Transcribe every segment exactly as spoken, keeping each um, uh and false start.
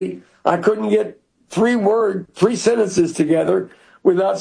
I couldn't get three word, three sentences together without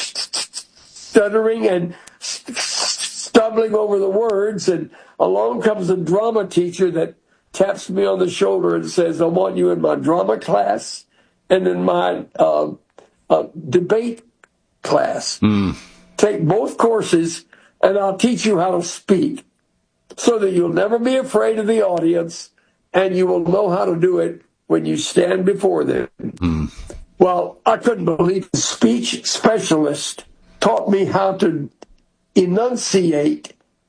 stuttering and stumbling over the words. And along comes a drama teacher that taps me on the shoulder and says, I want you in my drama class and in my uh, uh, debate class. Mm. Take both courses, and I'll teach you how to speak so that you'll never be afraid of the audience, and you will know how to do it when you stand before them. Mm. Well, I couldn't believe the speech specialist taught me how to enunciate,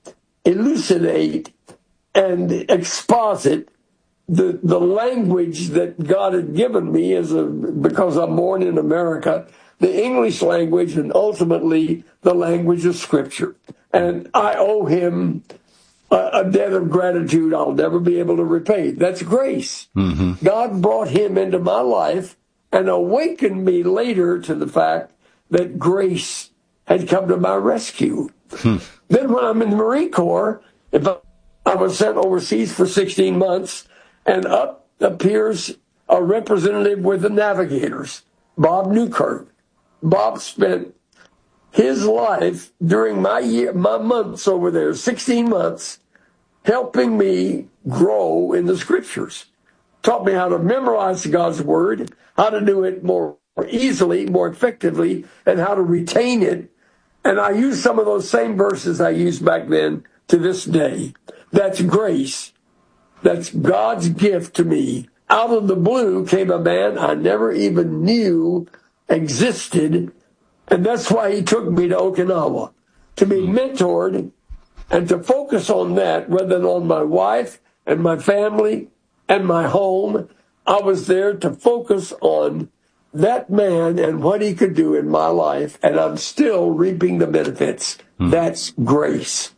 elucidate, and exposit the the language that God had given me as a because I'm born in America, the English language, and ultimately the language of Scripture. And I owe him a, a debt of gratitude I'll never be able to repay. That's grace. Mm-hmm. God brought him into my life and awakened me later to the fact that grace had come to my rescue. Hmm. Then when I'm in the Marine Corps, if I, I was sent overseas for sixteen months, and up appears a representative with the Navigators, Bob Newkirk. Bob spent his life during my year, my months over there, sixteen months, helping me grow in the Scriptures. Taught me how to memorize God's Word, how to do it more easily, more effectively, and how to retain it. And I use some of those same verses I used back then to this day. That's grace. That's God's gift to me. Out of the blue came a man I never even knew existed, and that's why he took me to Okinawa, to be mentored and to focus on that rather than on my wife and my family and my home. I was there to focus on that man and what he could do in my life, and I'm still reaping the benefits. Hmm. That's grace.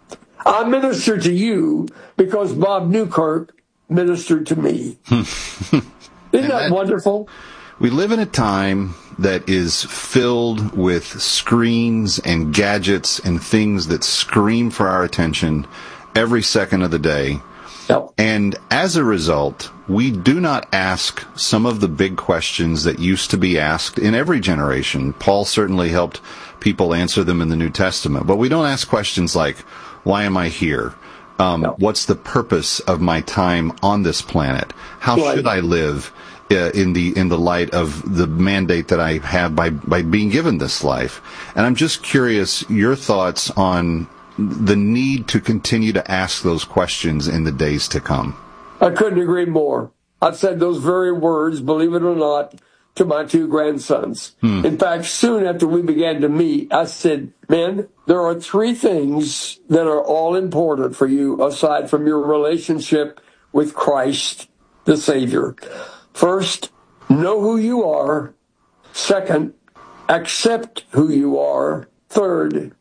I minister to you because Bob Newkirk ministered to me. Isn't that, that wonderful? We live in a time that is filled with screens and gadgets and things that scream for our attention every second of the day. Yep. And as a result, we do not ask some of the big questions that used to be asked in every generation. Paul certainly helped people answer them in the New Testament. But we don't ask questions like, why am I here? Um, no. What's the purpose of my time on this planet? How right. should I live uh, in the in the light of the mandate that I have by, by being given this life? And I'm just curious, your thoughts on the need to continue to ask those questions in the days to come. I couldn't agree more. I've said those very words, believe it or not, to my two grandsons. Hmm. In fact, soon after we began to meet, I said, men, there are three things that are all important for you aside from your relationship with Christ, the Savior. First, know who you are. Second, accept who you are. Third,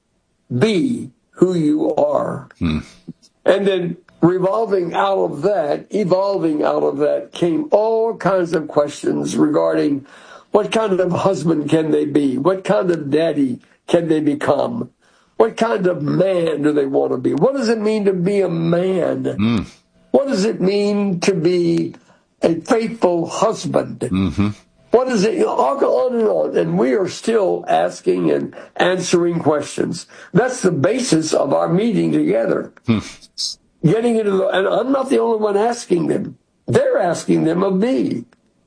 be who you are. Hmm. And then revolving out of that, evolving out of that, came all kinds of questions regarding what kind of husband can they be? What kind of daddy can they become? What kind of man do they want to be? What does it mean to be a man? Mm. What does it mean to be a faithful husband? Mm-hmm. What is it? I'll go on and on. And we are still asking and answering questions. That's the basis of our meeting together. Hmm. Getting into the, and I'm not the only one asking them. They're asking them of me.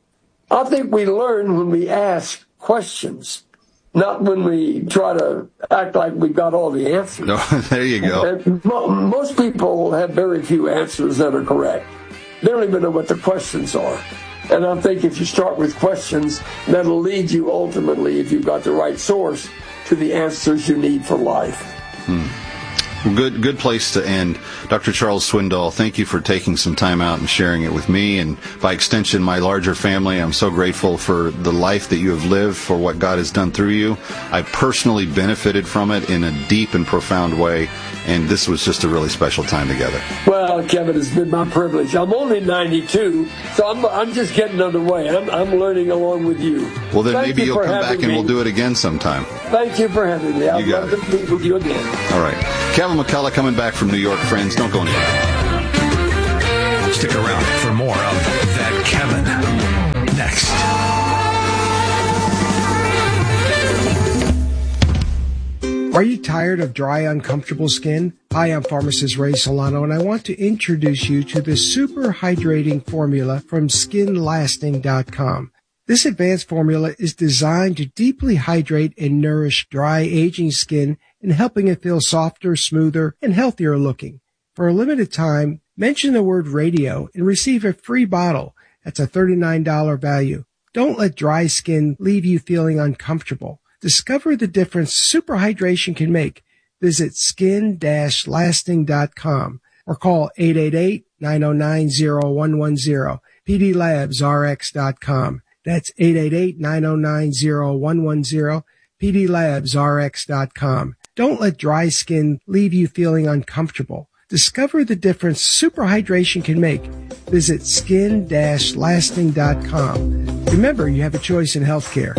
I think we learn when we ask questions, not when we try to act like we've got all the answers. No, there you go. And most people have very few answers that are correct. They don't even know what the questions are. And I think if you start with questions, that'll lead you ultimately, if you've got the right source, to the answers you need for life. Hmm. Good, good place to end. Doctor Charles Swindoll, thank you for taking some time out and sharing it with me, and by extension, my larger family. I'm so grateful for the life that you have lived, for what God has done through you. I personally benefited from it in a deep and profound way, and this was just a really special time together. Well, Kevin, it's been my privilege. I'm only ninety-two, so I'm, I'm just getting underway. I'm, I'm learning along with you. Well, then Thank maybe you you'll come back and me. We'll do it again sometime. Thank you for having me. I'd love to meet with you again. All right. Kevin McCullough coming back from New York, friends. Don't go anywhere. Stick around for more of That Kevin. tired of dry, uncomfortable skin? Hi, I'm pharmacist Ray Solano, and I want to introduce you to the super hydrating formula from skin lasting dot com. This advanced formula is designed to deeply hydrate and nourish dry, aging skin and helping it feel softer, smoother, and healthier looking. For a limited time, mention the word radio and receive a free bottle. That's a thirty-nine dollars value. Don't let dry skin leave you feeling uncomfortable. Discover the difference super hydration can make. Visit skin lasting dot com or call eight eight eight, nine oh nine, oh one one oh, p d labs r x dot com. That's eight eight eight, nine oh nine, oh one one oh, p d labs r x dot com. Don't let dry skin leave you feeling uncomfortable. Discover the difference super hydration can make. Visit skin lasting dot com. Remember, you have a choice in healthcare.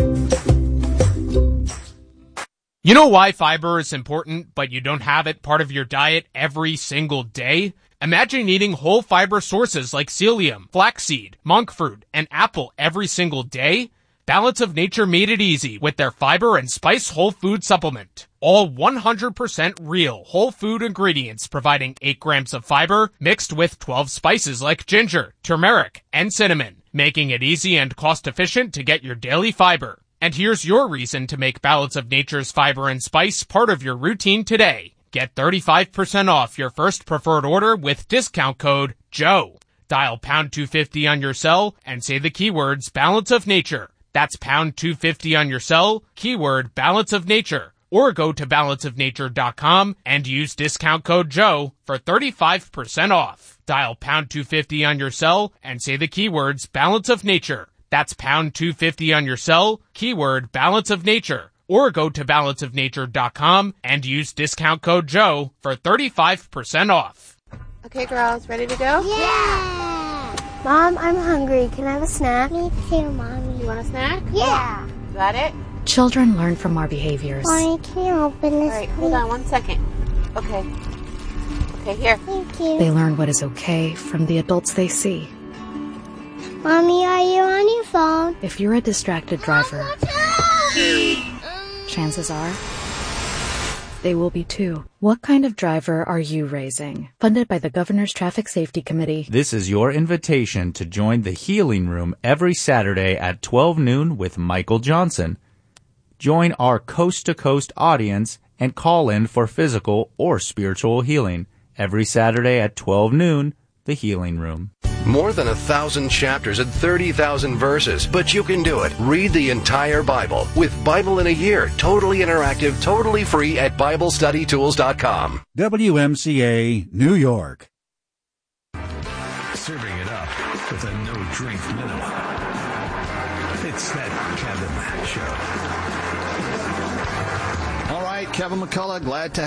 You know why fiber is important, but you don't have it part of your diet every single day? Imagine eating whole fiber sources like psyllium, flaxseed, monk fruit, and apple every single day. Balance of Nature made it easy with their fiber and spice whole food supplement. All one hundred percent real whole food ingredients providing eight grams of fiber mixed with twelve spices like ginger, turmeric, and cinnamon, making it easy and cost efficient to get your daily fiber. And here's your reason to make Balance of Nature's fiber and spice part of your routine today. Get thirty-five percent off your first preferred order with discount code Joe. Dial pound two fifty on your cell and say the keywords Balance of Nature. That's pound two fifty on your cell, keyword Balance of Nature. Or go to balance of nature dot com and use discount code Joe for thirty-five percent off. Dial pound two fifty on your cell and say the keywords Balance of Nature. That's pound two fifty on your cell, keyword Balance of Nature. Or go to balance of nature dot com and use discount code Joe for thirty-five percent off. Okay, girls, ready to go? Yeah! Mom, I'm hungry. Can I have a snack? Me too, Mommy. You want a snack? Yeah! Got it? Children learn from our behaviors. Mommy, can you open this, All right, please? hold on one second. Okay. Okay, here. Thank you. They learn what is okay from the adults they see. Mommy, are you on your phone? If you're a distracted driver, chances are they will be too. What kind of driver are you raising? Funded by the Governor's Traffic Safety Committee. This is your invitation to join the Healing Room every Saturday at twelve noon with Michael Johnson. Join our coast-to-coast audience and call in for physical or spiritual healing every Saturday at twelve noon, the Healing Room. More than a thousand chapters and thirty thousand verses, but you can do it. Read the entire Bible with Bible in a Year, totally interactive, totally free at Bible Study Tools dot com. W M C A, New York. Serving it up with a no-drink minimum. It's that Kevin Show. All right, Kevin McCullough, glad to